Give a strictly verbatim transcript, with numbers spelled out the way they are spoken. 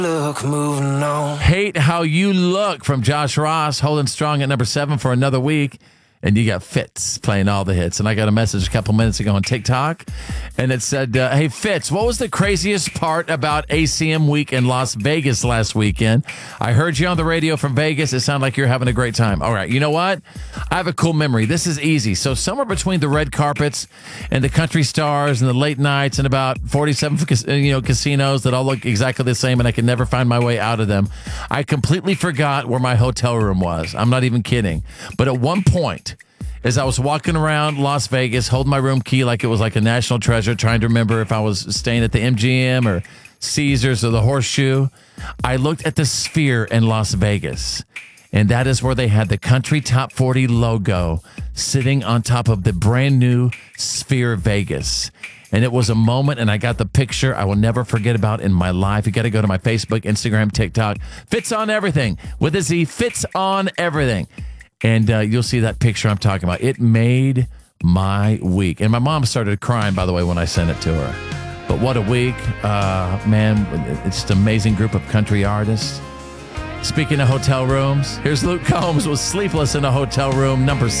Look, moving on. Hate How You Look from Josh Ross, holding strong at number seven for another week. And you got Fitz playing all the hits. And I got a message a couple minutes ago on TikTok, and it said, uh, hey, Fitz, what was the craziest part about A C M week in Las Vegas last weekend? I heard you on the radio from Vegas. It sounded like you're having a great time. All right, you know what? I have a cool memory. This is easy. So somewhere between the red carpets and the country stars and the late nights and about forty-seven you know, casinos that all look exactly the same, and I can never find my way out of them, I completely forgot where my hotel room was. I'm not even kidding. But at one point, as I was walking around Las Vegas, holding my room key like it was like a national treasure, trying to remember if I was staying at the M G M or Caesars or the Horseshoe, I looked at the Sphere in Las Vegas, and that is where they had the Country Top forty logo sitting on top of the brand new Sphere Vegas. And it was a moment, and I got the picture I will never forget about in my life. You got to go to my Facebook, Instagram, TikTok. Fitz on Everything with a Z. Fitz on Everything. And uh, you'll see that picture I'm talking about. It made my week. And my mom started crying, by the way, when I sent it to her. But what a week. Uh, man, it's just an amazing group of country artists. Speaking of hotel rooms, here's Luke Combs with Sleepless in a Hotel Room, number